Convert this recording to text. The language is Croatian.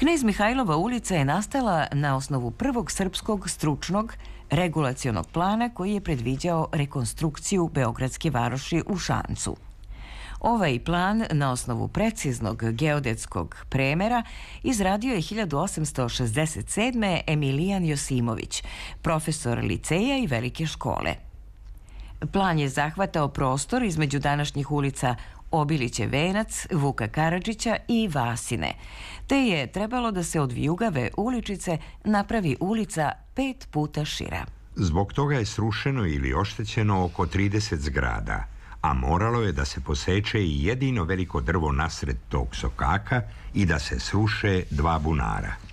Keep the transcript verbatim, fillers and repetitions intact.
Knez Mihajlova ulica je nastala na osnovu prvog srpskog stručnog regulacionog plana koji je predviđao rekonstrukciju Beogradske varoši u Šancu. Ovaj plan, na osnovu preciznog geodetskog premera, izradio je hiljadu osamsto šezdeset sedme. Emilijan Josimović, profesor liceja i velike škole. Plan je zahvatao prostor između današnjih ulica Obilićev venac, Vuka Karadžića i Vasine, te je trebalo da se od vijugave uličice napravi ulica pet puta šira. Zbog toga je srušeno ili oštećeno oko trideset zgrada, a moralo je da se poseče i jedino veliko drvo nasred tog sokaka i da se sruše dva bunara.